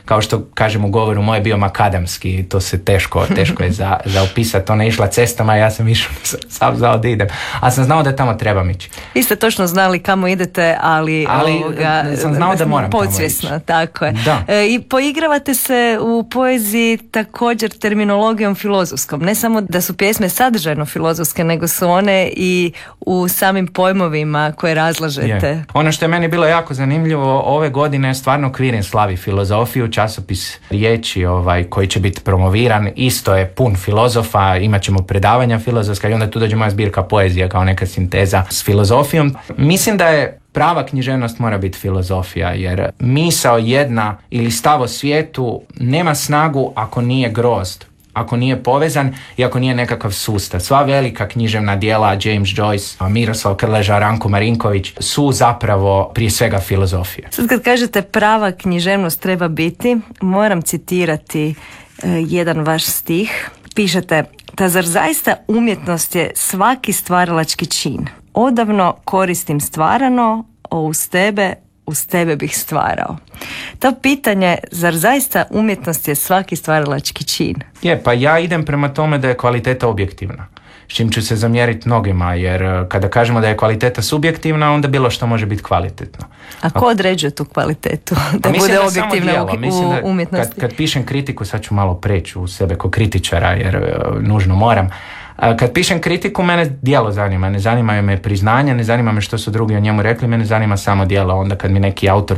kao što kažem u govoru, moj je bio makadamski, to se teško je za opisati. Ona je išla cestama, ja sam išao sam znao da idem, a sam znao da tamo trebam ići. Vi ste točno znali kamo idete, ali sam znao da moram podsvjesno, tamo ići. Tako je. Da. I poigravate se u poeziji također terminologijom filozofskom. Ne samo da su pjesme sadržajno filozofske, nego su one i u samim pojmovima koje razlažete. Je. Ono što je meni bilo jako zanimljivo, ove godine stvarno Kvirin slavi filozofiju, časopis Riječi koji će biti promoviran, isto je pun filozofa, imat ćemo predavanja filozofska i onda tu dođe moja zbirka poezija kao neka sinteza s filozofijom. Mislim da je prava književnost mora biti filozofija, jer misao jedna ili stav o svijetu nema snagu ako nije grozd, ako nije povezan i ako nije nekakav sustav. Sva velika književna djela, James Joyce, Miroslav Krleža, Ranko Marinković, su zapravo prije svega filozofije. Sad kad kažete prava književnost treba biti, moram citirati jedan vaš stih. Pišete: "Ta zar zaista umjetnost je svaki stvaralački čin? Odavno koristim stvarano, uz tebe bih stvarao." To pitanje, zar zaista umjetnost je svaki stvaralački čin? Je, pa ja idem prema tome da je kvaliteta objektivna. S čim ću se zamjeriti mnogima, jer kada kažemo da je kvaliteta subjektivna, onda bilo što može biti kvalitetno. A ko određuje tu kvalitetu? Da bude objektivna u umjetnosti? Kad pišem kritiku, sad ću malo preći u sebe kao kritičara, jer nužno moram. Kad pišem kritiku, mene djelo zanima. Ne zanimaju me priznanja, ne zanima me što su drugi o njemu rekli, mene zanima samo djelo. Onda kad mi neki autor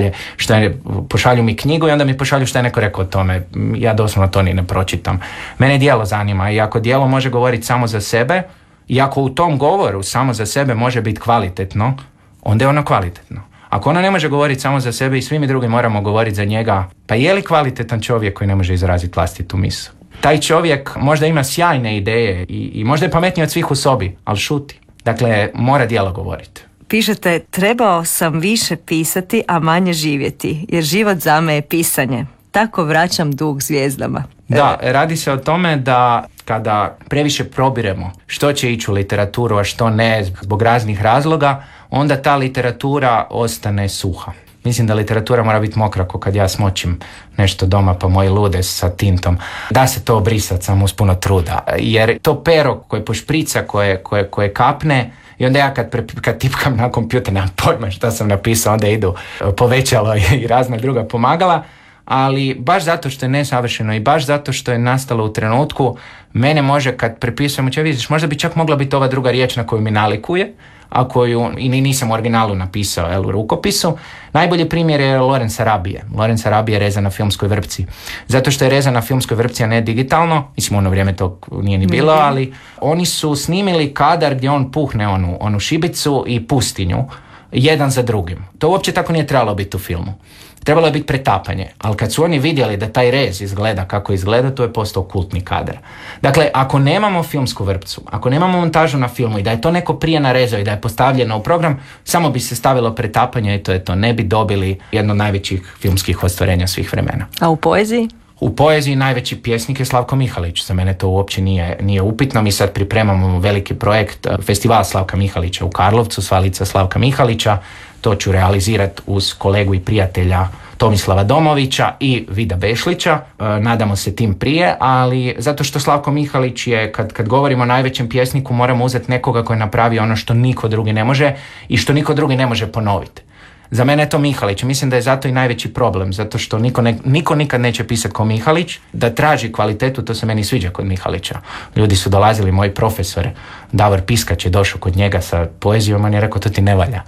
pošalju mi knjigu i onda mi pošalju što je neko rekao o tome, ja doslovno to ni ne pročitam. Mene djelo zanima i ako djelo može govoriti samo za sebe i ako u tom govoru samo za sebe može biti kvalitetno, onda je ono kvalitetno. Ako ono ne može govoriti samo za sebe i svi mi drugi moramo govoriti za njega, pa je li kvalitetan čovjek koji ne može izraziti vlastitu misao? Taj čovjek možda ima sjajne ideje i možda je pametniji od svih u sobi, ali šuti. Dakle, mora djelo govoriti. Pišete: "Trebao sam više pisati, a manje živjeti, jer život za me je pisanje. Tako vraćam dug zvijezdama." Da, radi se o tome da kada previše probiremo što će ići u literaturu, a što ne, zbog raznih razloga, onda ta literatura ostane suha. Mislim da literatura mora biti mokra, ko kad ja smočim nešto doma pa moji lude sa tintom. Da se to obrisati samo uz puno truda. Jer to pero koje pošprica, koje kapne, i onda ja kad tipkam na kompjuter, nemam pojma šta sam napisao, onda idu povećalo i razna druga pomagala. Ali baš zato što je nesavršeno i baš zato što je nastalo u trenutku, mene može kad prepisujem, vidiš, možda bi čak mogla biti ova druga riječ na koju mi nalikuje, a koju i nisam u originalu napisao u rukopisu. Najbolji primjer je Lorenz Arabije. Lorenz Arabije reza na filmskoj vrpci. Zato što je reza na filmskoj vrpci, a ne digitalno. Mislim, u ono vrijeme to nije ni bilo, ali oni su snimili kadar gdje on puhne onu šibicu i pustinju, jedan za drugim. To uopće tako nije trebalo biti u filmu. Trebalo je biti pretapanje, ali kad su oni vidjeli da taj rez izgleda kako izgleda, to je postao kultni kadar. Dakle, ako nemamo filmsku vrpcu, ako nemamo montažu na filmu i da je to neko prije narezao i da je postavljeno u program, samo bi se stavilo pretapanje i to je to. Ne bi dobili jedno od najvećih filmskih ostvarenja svih vremena. A u poeziji? U poeziji najveći pjesnik je Slavko Mihalić. Za mene to uopće nije upitno. Mi sad pripremamo veliki projekt, festival Slavka Mihalića u Karlovcu, Sva lica Slavka Mihalića. To ću realizirati uz kolegu i prijatelja Tomislava Domovića i Vida Bešlića. Nadamo se tim prije, ali zato što Slavko Mihalić je, kad govorimo o najvećem pjesniku, moramo uzeti nekoga koji napravi ono što niko drugi ne može i što niko drugi ne može ponoviti. Za mene je to Mihalić. Mislim da je zato i najveći problem, zato što niko nikad neće pisati kao Mihalić. Da traži kvalitetu, to se meni sviđa kod Mihalića. Ljudi su dolazili, moj profesor Davor Piskač je došao kod njega sa poezijom, on je rekao to ti ne valja.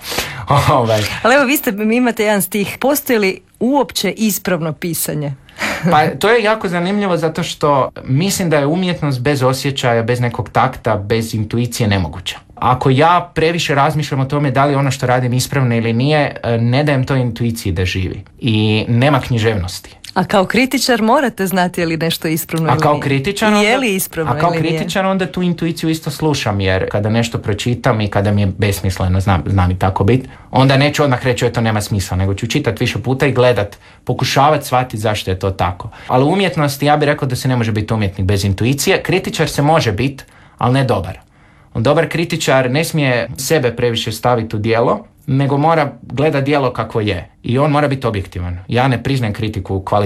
Ali evo, vi imate jedan stih. Postoji li uopće ispravno pisanje? Pa to je jako zanimljivo zato što mislim da je umjetnost bez osjećaja, bez nekog takta, bez intuicije nemoguća. Ako ja previše razmišljam o tome da li ono što radim ispravno ili nije, ne dajem toj intuiciji da živi. I nema književnosti. A kao kritičar morate znati je li nešto ispravno ili nije. Je li ispravno ili nije? A kao kritičar onda tu intuiciju isto slušam, jer kada nešto pročitam i kada mi je besmisleno, znam i tako biti, onda neću odmah reći to nema smisla, nego ću čitati više puta i gledat, pokušavati shvatiti zašto je to tako. Ali u umjetnosti ja bih rekao da se ne može biti umjetnik bez intuicije. Kritičar se može biti, ali ne dobar. Dobar kritičar ne smije sebe previše staviti u djelo, nego mora gledati djelo kakvo je. I on mora biti objektivan. Ja ne priznajem kritiku